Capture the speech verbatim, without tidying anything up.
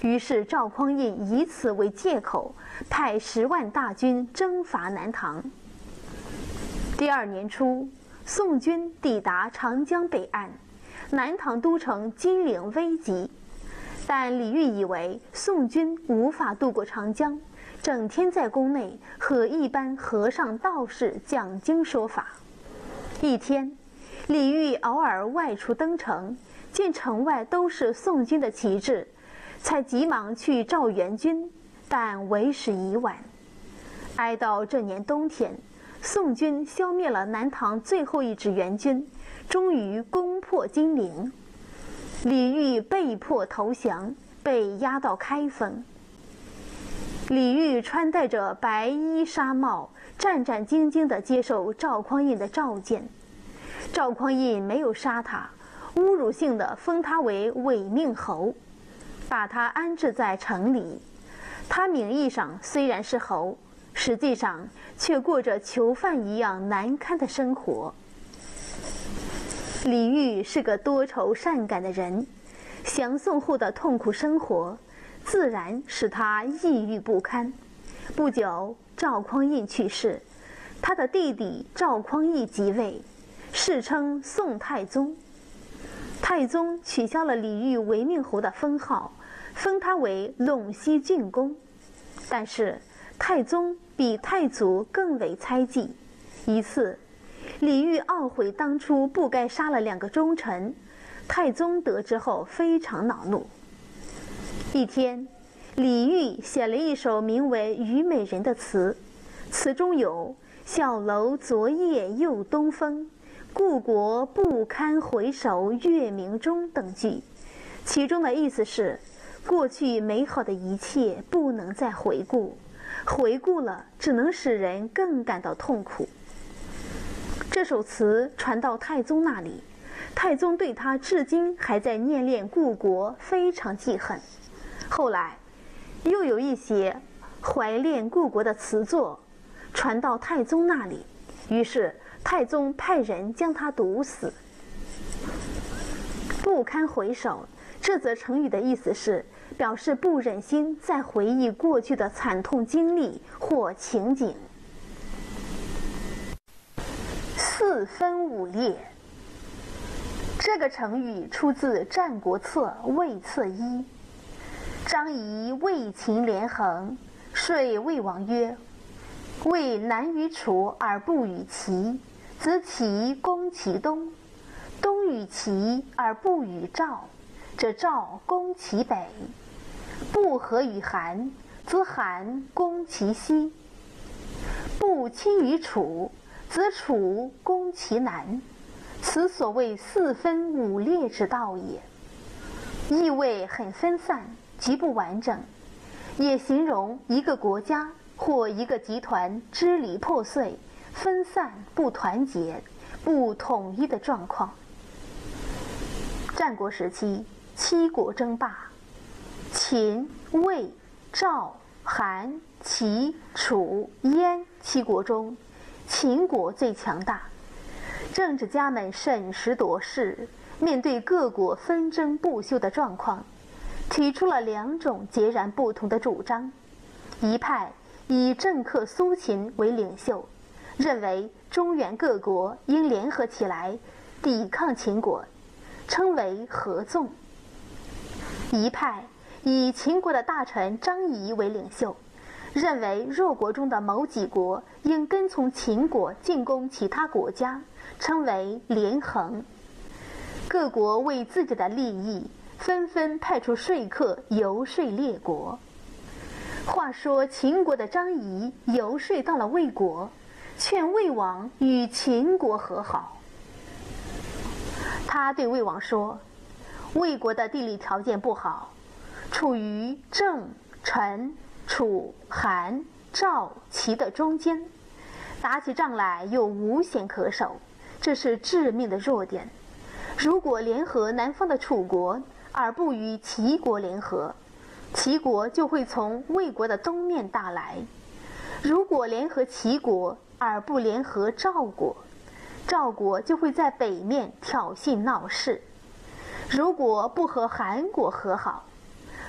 于是赵匡胤以此为借口，派十万大军征伐南唐。第二年初，宋军抵达长江北岸，南唐都城金陵危急。但李煜以为宋军无法渡过长江，整天在宫内和一般和尚道士讲经说法。一天，李煜偶尔外出登城，见城外都是宋军的旗帜，才急忙去召援军，但为时已晚。挨到这年冬天，宋军消灭了南唐最后一支援军，终于攻破金陵。李煜被迫投降，被押到开封。李煜穿戴着白衣纱帽，战战兢兢地接受赵匡胤的召见。赵匡胤没有杀他，侮辱性地封他为伪命侯，把他安置在城里。他名义上虽然是侯，实际上却过着囚犯一样难堪的生活。李煜是个多愁善感的人，降宋后的痛苦生活自然使他抑郁不堪。不久，赵匡胤去世，他的弟弟赵匡义即位，世称宋太宗。太宗取消了李煜伪命侯的封号，封他为陇西郡公。但是太宗比太祖更为猜忌。一次，李煜懊悔当初不该杀了两个忠臣，太宗得知后非常恼怒。一天，李煜写了一首名为《虞美人》的词，词中有“小楼昨夜又东风，故国不堪回首月明中”等句，其中的意思是过去美好的一切不能再回顾，回顾了只能使人更感到痛苦。这首词传到太宗那里，太宗对他至今还在念恋故国，非常记恨。后来又有一些怀恋故国的词作传到太宗那里，于是太宗派人将他毒死。不堪回首，这则成语的意思是表示不忍心再回忆过去的惨痛经历或情景。四分五裂，这个成语出自《战国策·魏策一》。张仪魏秦连横，说魏王曰：“魏难于楚而不与齐，则齐攻其东；东与齐而不与赵，则赵攻其北；不和与韩，则韩攻其西；不亲于楚，则楚攻其南。此所谓四分五裂之道也。”意味很分散，极不完整，也形容一个国家或一个集团支离破碎、分散不团结、不统一的状况。战国时期，七国争霸，秦、魏、赵、韩、齐、楚、燕七国中，秦国最强大。政治家们审时度势，面对各国纷争不休的状况，提出了两种截然不同的主张。一派以政客苏秦为领袖，认为中原各国应联合起来抵抗秦国，称为合纵。一派以秦国的大臣张仪为领袖，认为弱国中的某几国应跟从秦国进攻其他国家，称为连横。各国为自己的利益纷纷派出说客游说列国。话说秦国的张仪游说到了魏国，劝魏王与秦国和好。他对魏王说，魏国的地理条件不好，处于郑、陈、楚、韩、赵、齐的中间，打起仗来又无险可守，这是致命的弱点。如果联合南方的楚国，而不与齐国联合，齐国就会从魏国的东面打来；如果联合齐国，而不联合赵国，赵国就会在北面挑衅闹事；如果不和韩国和好，